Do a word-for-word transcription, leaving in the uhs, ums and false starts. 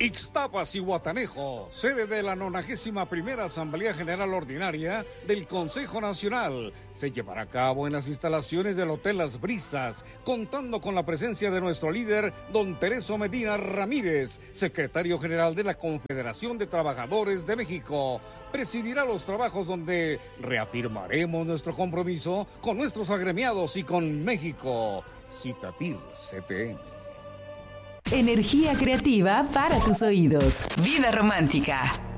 Ixtapas y Guatanejo, sede de la nonagésima primera Asamblea General Ordinaria del Consejo Nacional, se llevará a cabo en las instalaciones del Hotel Las Brisas, contando con la presencia de nuestro líder, don Tereso Medina Ramírez, secretario general de la Confederación de Trabajadores de México. Presidirá los trabajos donde reafirmaremos nuestro compromiso con nuestros agremiados y con México. Citatir C T N. Energía creativa para tus oídos. Vida romántica.